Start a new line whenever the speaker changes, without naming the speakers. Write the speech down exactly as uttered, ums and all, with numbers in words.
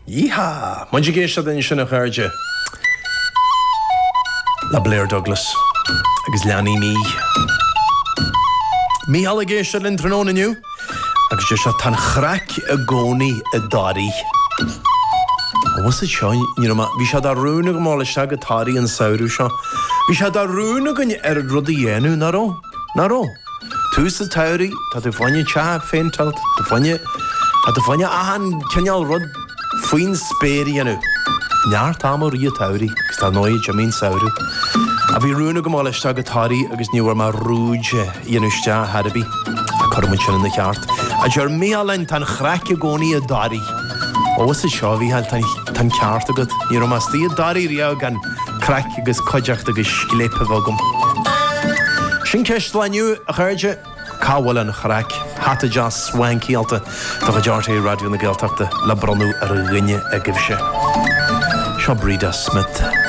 Yeehaw! Muid géiste den sinna chuirde. La Blair Douglas agus Leanní Mí. Mí alla géiste den tróna nniu agus sé se tan chrac a gcónaí a darí. Was it seo, you know, bhí sé dá rúna go mála se go táí an saoú seo. Bhí sé dá rúna go ar rud a dhéanú naró, naró. Tús a tairí, tá tú fáinne teach féintalt, tú fáinne, tá tú fáinne ahan ceanal rud faoin spéirí anú. Near támar rí a tairí, gus tá nóid jamín saoú. A bhí rúna go mála se go táí agus níor mar rúide dhéanúiste hadabí a chumid sin na cheart. A dear méalainn tan chrac a gcónaí a darí. Was it seo bhí tan ceart agad. Ní rom as tíad darí riau gan crac agus coideacht agus sclépa bhagam. Sin ceist leniu a chuirde cáhfuil an chrac hata jazz swankialta do a deartaí radio na Gaeltachta le bronú ar a rinne a gibse. Seo Breda Smith.